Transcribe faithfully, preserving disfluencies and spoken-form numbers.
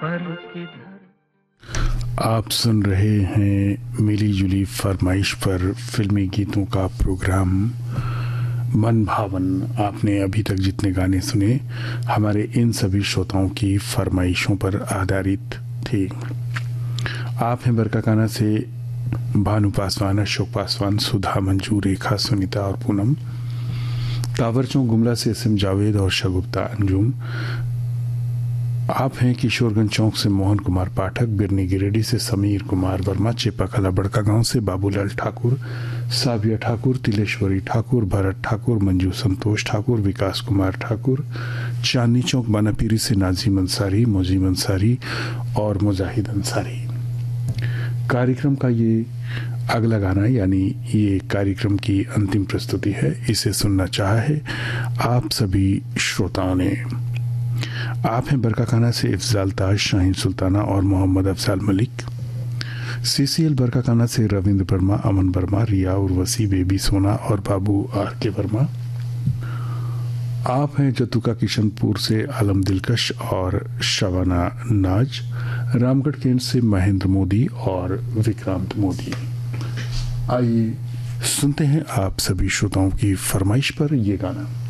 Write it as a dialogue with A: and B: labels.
A: पर किधर।
B: आप सुन रहे हैं मिली जुली फरमाइश पर फिल्मी गीतों का प्रोग्राम मन भावन। आपने अभी तक जितने गाने सुने हमारे इन सभी श्रोताओं की फरमाइशों पर आधारित थे। आप हैं बरकाकाना से भानु पासवान, अशोक पासवान, सुधा, मंजू, रेखा, सुनीता और पूनम। कावरचों गुमला से एस एम जावेद और शगुप्ता अंजुम। आप हैं किशोरगंज चौक से मोहन कुमार पाठक, बिरनी गिरेडी से समीर कुमार वर्मा, चेपाकला बड़का गांव से बाबूलाल ठाकुर, साविया ठाकुर, तिलेश्वरी ठाकुर, भरत ठाकुर, मंजू संतोष ठाकुर, विकास कुमार ठाकुर, चांदनी चौक बानापीरी से नाजिम अंसारी, मोजीम अंसारी और मुजाहिद अंसारी। कार्यक्रम का ये अगला गाना यानी ये कार्यक्रम की अंतिम प्रस्तुति है। इसे सुनना चाहा है आप सभी श्रोताओं ने। आप हैं बरकाकाना से इफ्जाल ताज, शाहीन सुल्ताना और मोहम्मद अफजाल मलिक। सीसीएल बरकाकाना से रविंद्र वर्मा, अमन वर्मा, रिया उर्वशी, बेबी सोना और बाबू आर के वर्मा। आप हैं जतुका किशनपुर से आलम दिलकश और शवाना नाज, रामगढ़ केंद्र से महेंद्र मोदी और विक्रांत मोदी। आइए सुनते हैं आप सभी श्रोताओं की फरमाइश पर ये गाना।